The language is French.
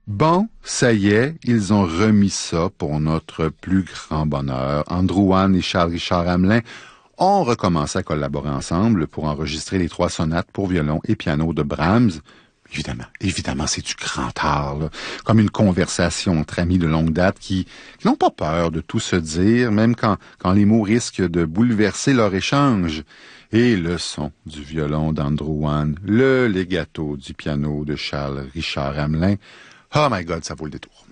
Bon, ça y est, ils ont remis ça pour notre plus grand bonheur. Andrew Wan et Charles-Richard Hamelin ont recommencé à collaborer ensemble pour enregistrer les 3 sonates pour violon et piano de Brahms. Évidemment, c'est du grand art, là. Comme une conversation entre amis de longue date qui n'ont pas peur de tout se dire, même quand les mots risquent de bouleverser leur échange. Et le son du violon d'Andrew Wan, le legato du piano de Charles-Richard Hamelin. Oh my God, ça vaut le détour.